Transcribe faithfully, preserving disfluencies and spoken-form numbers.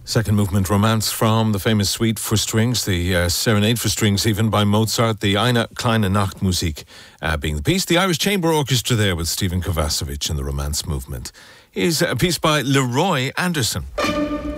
Second movement romance from the famous suite for strings, the uh, serenade for strings even by Mozart, the Eine kleine Nachtmusik uh, being the piece. The Irish Chamber Orchestra there with Stephen Kovacevic in the romance movement. Here's a piece by Leroy Anderson.